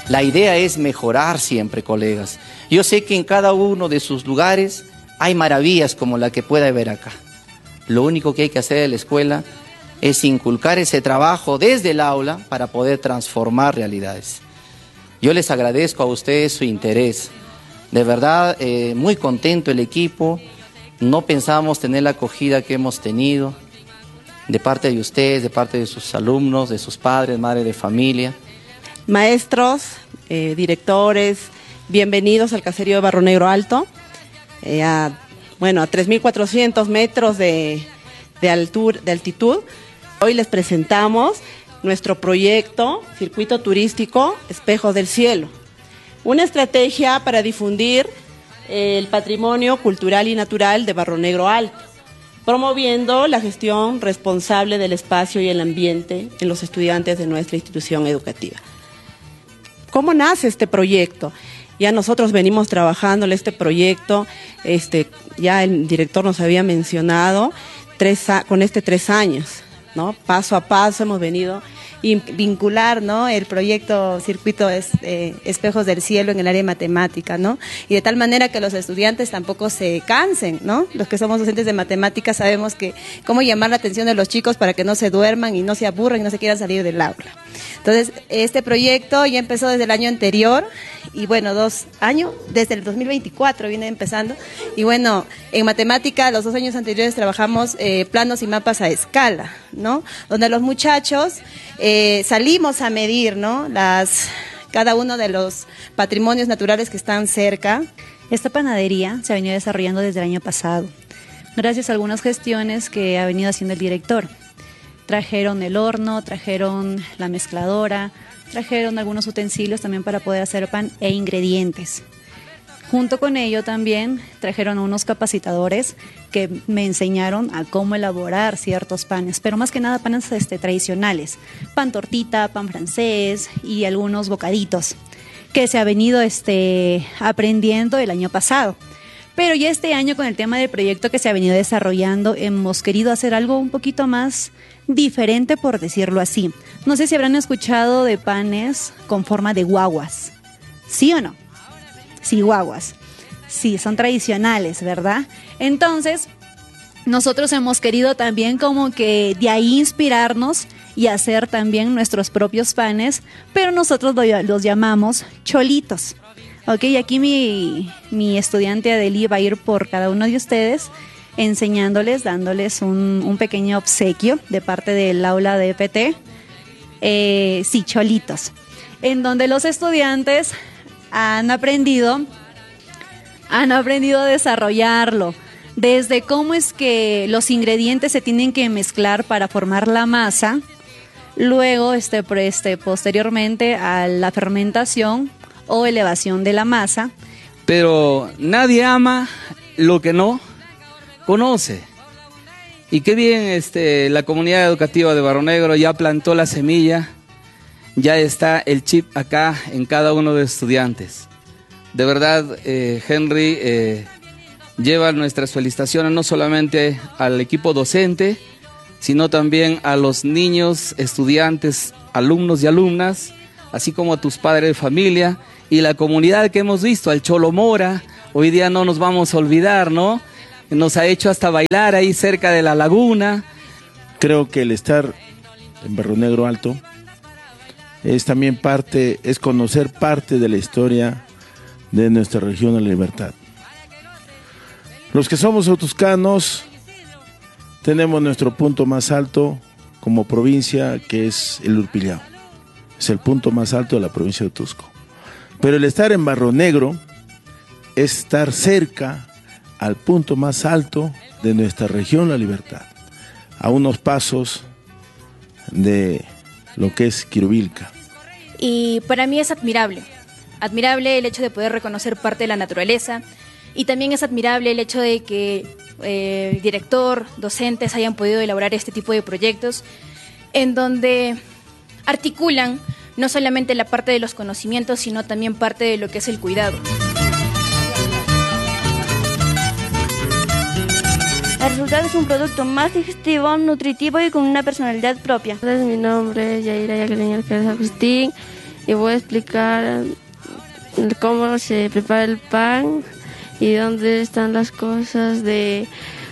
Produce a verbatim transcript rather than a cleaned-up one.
La idea es mejorar siempre, colegas. Yo sé que en cada uno de sus lugares hay maravillas como la que pueda ver acá. Lo único que hay que hacer en la escuela es inculcar ese trabajo desde el aula para poder transformar realidades. Yo les agradezco a ustedes su interés. De verdad, eh, muy contento el equipo. No pensábamos tener la acogida que hemos tenido de parte de ustedes, de parte de sus alumnos, de sus padres, madres de familia. Maestros, eh, directores, bienvenidos al caserío de Barro Negro Alto. Eh, a, bueno, a tres mil cuatrocientos metros de, de, altura, de altitud. Hoy les presentamos nuestro proyecto Circuito Turístico Espejos del Cielo. Una estrategia para difundir el patrimonio cultural y natural de Barro Negro Alto, promoviendo la gestión responsable del espacio y el ambiente en los estudiantes de nuestra institución educativa. ¿Cómo nace este proyecto? Ya nosotros venimos trabajando en este proyecto, este, ya el director nos había mencionado, tres, con este tres años, ¿no? Paso a paso hemos venido y vincular, ¿no?, el proyecto Circuito es, eh, Espejos del Cielo en el área de matemática, ¿no? Y de tal manera que los estudiantes tampoco se cansen, ¿no? Los que somos docentes de matemáticas sabemos que cómo llamar la atención de los chicos para que no se duerman y no se aburran y no se quieran salir del aula. Entonces, este proyecto ya empezó desde el año anterior y bueno, dos años, desde el dos mil veinticuatro viene empezando. Y bueno, en matemática los dos años anteriores trabajamos eh, planos y mapas a escala, ¿no? Donde los muchachos eh, salimos a medir, ¿no?, las, cada uno de los patrimonios naturales que están cerca. Esta panadería se ha venido desarrollando desde el año pasado, gracias a algunas gestiones que ha venido haciendo el director. Trajeron el horno, trajeron la mezcladora, trajeron algunos utensilios también para poder hacer pan e ingredientes. Junto con ello también trajeron unos capacitadores que me enseñaron a cómo elaborar ciertos panes, pero más que nada panes este, tradicionales, pan tortita, pan francés y algunos bocaditos que se ha venido este, aprendiendo el año pasado. Pero ya este año con el tema del proyecto que se ha venido desarrollando hemos querido hacer algo un poquito más diferente, por decirlo así. No sé si habrán escuchado de panes con forma de guaguas, ¿sí o no? Sí, guaguas. Sí, son tradicionales, ¿verdad? Entonces, nosotros hemos querido también como que de ahí inspirarnos y hacer también nuestros propios panes, pero nosotros los llamamos cholitos. Ok, aquí mi, mi estudiante Adeli va a ir por cada uno de ustedes enseñándoles, dándoles un, un pequeño obsequio de parte del aula de E P T. Eh, sí, cholitos, en donde los estudiantes han aprendido, han aprendido a desarrollarlo, desde cómo es que los ingredientes se tienen que mezclar para formar la masa, luego este, este, posteriormente a la fermentación o elevación de la masa. Pero nadie ama lo que no conoce. Y qué bien este, la comunidad educativa de Barro Negro ya plantó la semilla, ya está el chip acá en cada uno de los estudiantes. De verdad, eh, Henry, eh, lleva nuestras felicitaciones no solamente al equipo docente, sino también a los niños, estudiantes, alumnos y alumnas, así como a tus padres de familia y la comunidad que hemos visto, al Cholo Mora. Hoy día no nos vamos a olvidar, ¿no? Nos ha hecho hasta bailar ahí cerca de la laguna. Creo que el estar en Barro Negro Alto es también parte, es conocer parte de la historia de nuestra región de la Libertad. Los que somos otuscanos tenemos nuestro punto más alto como provincia, que es el Urpillao. Es el punto más alto de la provincia de Otusco. Pero el estar en Barro Negro es estar cerca al punto más alto de nuestra región La Libertad, a unos pasos de lo que es Quirubilca. Y para mí es admirable, admirable el hecho de poder reconocer parte de la naturaleza, y también es admirable el hecho de que eh, el director, docentes hayan podido elaborar este tipo de proyectos en donde articulan no solamente la parte de los conocimientos, sino también parte de lo que es el cuidado. El resultado es un producto más digestivo, nutritivo y con una personalidad propia. Mi nombre es Yaira Jacqueline Alcázar Agustín y voy a explicar cómo se prepara el pan y dónde están las cosas de